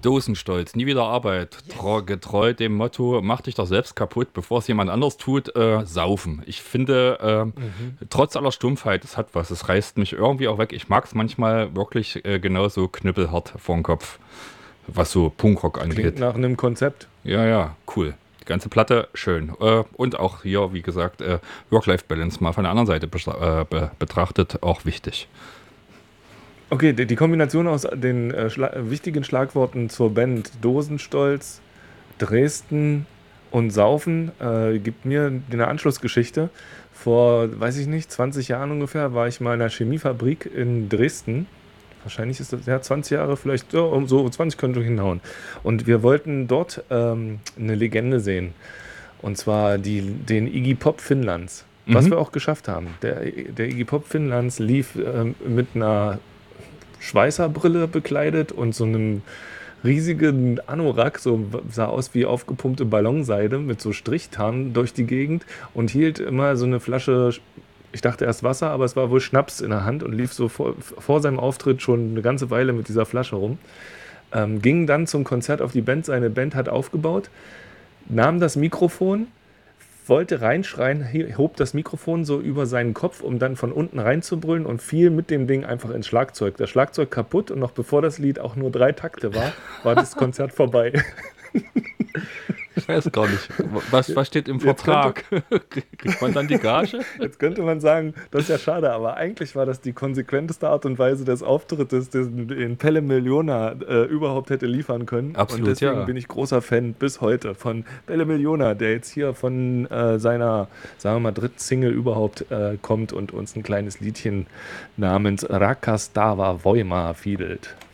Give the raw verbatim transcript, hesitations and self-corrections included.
Dosenstolz, nie wieder Arbeit, Tro- getreu dem Motto, mach dich doch selbst kaputt, bevor es jemand anders tut, äh, saufen. Ich finde, Mhm. äh, trotz aller Stumpfheit, es hat was, es reißt mich irgendwie auch weg. Ich mag es manchmal wirklich äh, genauso knüppelhart vor den Kopf, was so Punkrock Klingt angeht. nach einem Konzept. Ja, ja, cool. Die ganze Platte, schön. Äh, und auch hier, wie gesagt, äh, Work-Life-Balance mal von der anderen Seite bestra- äh, be betrachtet, auch wichtig. Okay, die, die Kombination aus den äh, schla wichtigen Schlagworten zur Band Dosenstolz, Dresden und Saufen äh, gibt mir eine Anschlussgeschichte. Vor, weiß ich nicht, zwanzig Jahren ungefähr war ich mal in einer Chemiefabrik in Dresden. Wahrscheinlich ist das ja zwanzig Jahre, vielleicht so, um so zwanzig könnte hinhauen. Und wir wollten dort ähm, eine Legende sehen. Und zwar die, den Iggy Pop Finnlands. Was Mhm. wir auch geschafft haben. Der, der Iggy Pop Finnlands lief ähm, mit einer Schweißerbrille bekleidet und so einem riesigen Anorak, so sah aus wie aufgepumpte Ballonseide mit so Strichtarn durch die Gegend und hielt immer so eine Flasche, ich dachte erst Wasser, aber es war wohl Schnaps in der Hand und lief so vor, vor seinem Auftritt schon eine ganze Weile mit dieser Flasche rum. Ähm, ging dann zum Konzert auf die Band, seine Band hat aufgebaut, nahm das Mikrofon, wollte reinschreien, hi- hob das Mikrofon so über seinen Kopf, um dann von unten reinzubrüllen und fiel mit dem Ding einfach ins Schlagzeug. Das Schlagzeug kaputt und noch bevor das Lied auch nur drei Takte war, war das Konzert vorbei. Ich weiß gar nicht. Was, was steht im Jetzt könnte, Vertrag? Kriegt man dann die Gage? jetzt könnte man sagen, das ist ja schade, aber eigentlich war das die konsequenteste Art und Weise des Auftrittes, den, den Pelle Miliona äh, überhaupt hätte liefern können. Und Absolut, deswegen ja. bin ich großer Fan bis heute von Pelle Miliona, der jetzt hier von äh, seiner, sagen wir mal, dritten Single überhaupt äh, kommt und uns ein kleines Liedchen namens Rakastava Voima fiedelt.